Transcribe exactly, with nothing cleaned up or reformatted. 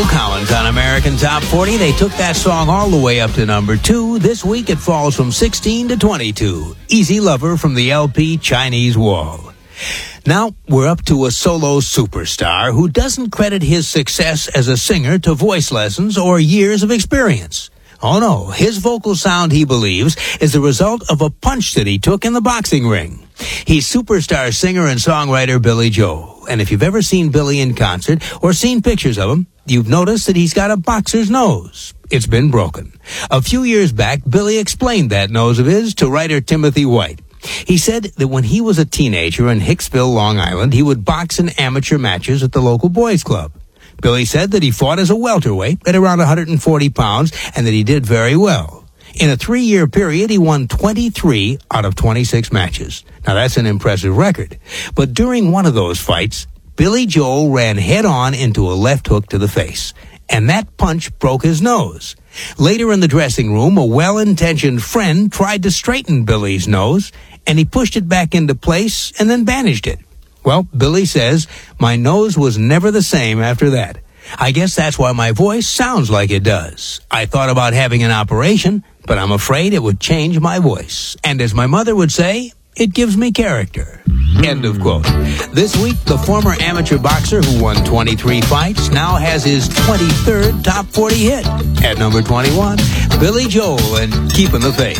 Collins on American Top forty. They took that song all the way up to number two. This week it falls from sixteen to twenty-two. Easy Lover from the L P Chinese Wall. Now we're up to a solo superstar who doesn't credit his success as a singer to voice lessons or years of experience. Oh no, his vocal sound, he believes, is the result of a punch that he took in the boxing ring. He's superstar singer and songwriter Billy Joel. And if you've ever seen Billy in concert or seen pictures of him, you've noticed that he's got a boxer's nose. It's been broken. A few years back, Billy explained that nose of his to writer Timothy White. He said that when he was a teenager in Hicksville, Long Island, he would box in amateur matches at the local boys' club. Billy said that he fought as a welterweight at around one hundred forty pounds and that he did very well. In a three-year period, he won twenty-three out of twenty-six matches. Now, that's an impressive record. But during one of those fights, Billy Joel ran head-on into a left hook to the face, and that punch broke his nose. Later in the dressing room, a well-intentioned friend tried to straighten Billy's nose, and he pushed it back into place and then bandaged it. Well, Billy says, my nose was never the same after that. I guess that's why my voice sounds like it does. I thought about having an operation, but I'm afraid it would change my voice. And as my mother would say, it gives me character. End of quote. This week, the former amateur boxer who won twenty-three fights now has his twenty-third top forty hit. At number twenty-one, Billy Joel and Keeping the Faith.